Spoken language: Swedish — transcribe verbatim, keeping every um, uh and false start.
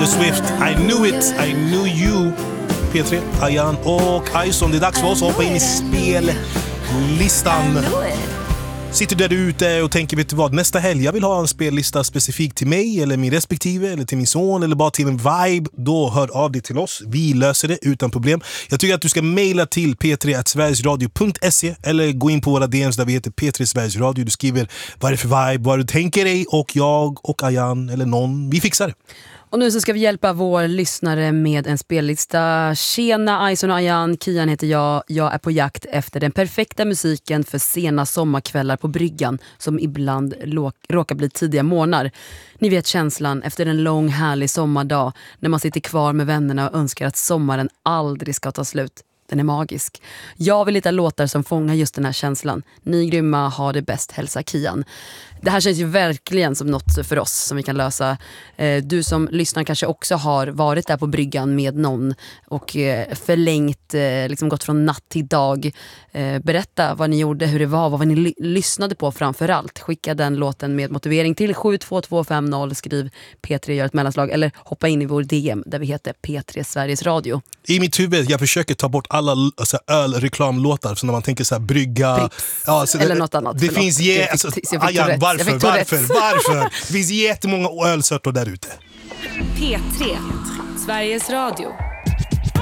Taylor Swift. I knew it, I knew you. P tre, Ayan och Ison. Det är dags för oss att hoppa in i spellistan. Sitter där ute och tänker, vet du vad, nästa helg jag vill ha en spellista specifikt till mig eller min respektive eller till min son eller bara till en vibe. Då hör av dig till oss. Vi löser det utan problem. Jag tycker att du ska mejla till p tre at sverigesradio punkt se eller gå in på våra D Ms där vi heter P tre Sveriges Radio. Du skriver vad är det för vibe, vad du tänker dig, och jag och Ayan eller någon, vi fixar det. Och nu så ska vi hjälpa vår lyssnare med en spellista. Tjena Ison och Ayan, Kian heter jag. Jag är på jakt efter den perfekta musiken för sena sommarkvällar på bryggan som ibland råkar bli tidiga morgnar. Ni vet känslan efter en lång härlig sommardag när man sitter kvar med vännerna och önskar att sommaren aldrig ska ta slut. Den är magisk. Jag vill hitta låtar som fångar just den här känslan. Ni grymma, har det bäst, hälsa Kian. Det här känns ju verkligen som något för oss som vi kan lösa. Du som lyssnar kanske också har varit där på bryggan med någon och förlängt, liksom gått från natt till dag. Berätta vad ni gjorde, hur det var, vad ni ly- lyssnade på framför allt. Skicka den låten med motivering till sju två två fem noll, skriv P tre gör ett mellanslag eller hoppa in i vår D M där vi heter P tre Sveriges Radio. I mitt huvud, jag försöker ta bort alla alltså, ölreklamlåtar, så när man tänker så här brygga ja, så eller det, något annat. Det finns je- alltså, Ayan, varför, varför, varför? Det finns jättemånga ölsorter där ute. P tre, Sveriges Radio.